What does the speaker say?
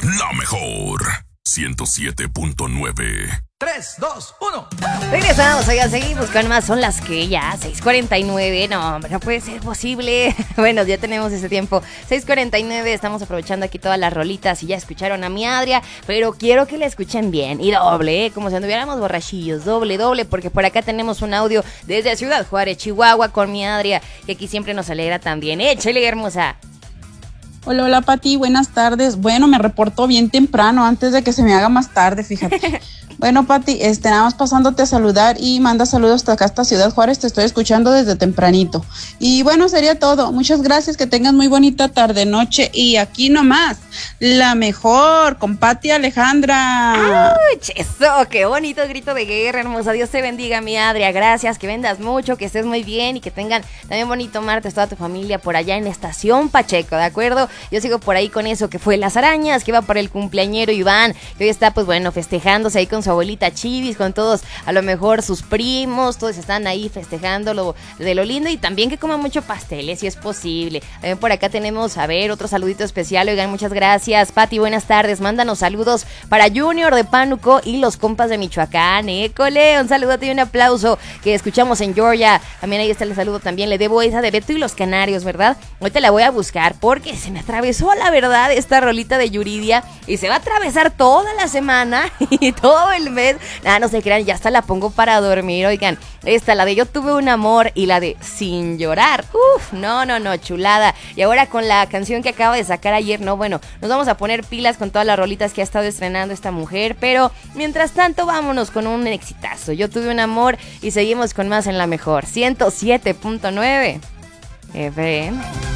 La mejor 107.9. 3, 2, 1. Regresamos, oigan, seguimos con más. Son las que ya, 6:49. No, hombre, no puede ser posible. Bueno, ya tenemos ese tiempo. 6:49, estamos aprovechando aquí todas las rolitas y ya escucharon a mi Adria, pero quiero que la escuchen bien y doble, como si anduviéramos borrachillos, doble, porque por acá tenemos un audio desde Ciudad Juárez, Chihuahua, con mi Adria, que aquí siempre nos alegra también. Échale, hermosa. Hola, Pati, buenas tardes. Bueno, me reporto bien temprano, antes de que se me haga más tarde, fíjate. Bueno, Pati, nada más pasándote a saludar y manda saludos hasta acá, hasta Ciudad Juárez, te estoy escuchando desde tempranito. Y bueno, sería todo. Muchas gracias, que tengas muy bonita tarde, noche. Y aquí nomás, la mejor, con Pati Alejandra. ¡Ay, eso! ¡Qué bonito grito de guerra, hermosa! Dios te bendiga, mi Adria. Gracias, que vendas mucho, que estés muy bien y que tengan también bonito martes toda tu familia por allá en Estación Pacheco, ¿de acuerdo? Yo sigo por ahí con eso que fue las arañas, que iba para el cumpleañero Iván, que hoy está, pues bueno, festejándose ahí con su abuelita Chivis, con todos, a lo mejor sus primos, todos están ahí festejando lo lindo, y también que coman mucho pasteles, si es posible. También por acá tenemos, a ver, otro saludito especial. Oigan, muchas gracias, Pati, buenas tardes. Mándanos saludos para Junior de Pánuco y los compas de Michoacán. École, un saludote y un aplauso, que escuchamos en Georgia. También ahí está el saludo, también le debo esa de Beto y los Canarios, ¿verdad? Ahorita la voy a buscar porque se me atravesó, la verdad, esta rolita de Yuridia, y se va a atravesar toda la semana y todo el mes. Nada, no se crean, ya hasta la pongo para dormir. Oigan, esta, la de Yo tuve un amor y la de Sin llorar. Uf, no, chulada. Y ahora con la canción que acaba de sacar ayer, no, bueno, nos vamos a poner pilas con todas las rolitas que ha estado estrenando esta mujer, pero mientras tanto vámonos con un exitazo. Yo tuve un amor y seguimos con más en la mejor 107.9 FM.